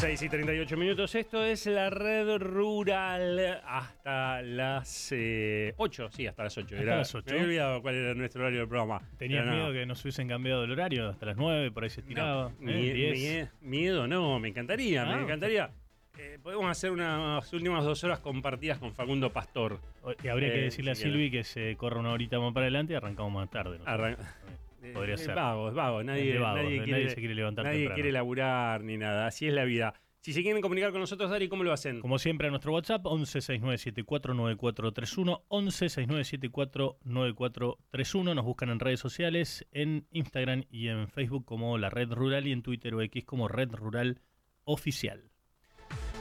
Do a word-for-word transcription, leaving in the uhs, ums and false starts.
seis y treinta y ocho minutos, esto es la Red Rural hasta las eh, ocho, sí, hasta las ocho. Hasta Era, las ocho. Me había olvidado cuál era nuestro horario del programa. ¿Tenías Pero no. miedo que nos hubiesen cambiado el horario hasta las nueve, por ahí se estiraba? No, ¿eh? mie- diez. mie- miedo no, me encantaría, Ah, me encantaría. Eh, podemos hacer unas últimas dos horas compartidas con Facundo Pastor. Y habría que Eh, decirle si a Silvi que se corra una horita más para adelante y arrancamos más tarde. ¿no? Arran- Podría Eh, ser. Es vago, es vago. Nadie, Es de vagos, nadie, nadie quiere, se quiere levantar nadie temprano. quiere laburar ni nada. Así es la vida. Si se quieren comunicar con nosotros, Dari, ¿cómo lo hacen? Como siempre, a nuestro WhatsApp, once sesenta y nueve setenta y cuatro noventa y cuatro treinta y uno, once sesenta y nueve setenta y cuatro noventa y cuatro treinta y uno. Nos buscan en redes sociales, en Instagram y en Facebook como La Red Rural y en Twitter o X como Red Rural Oficial.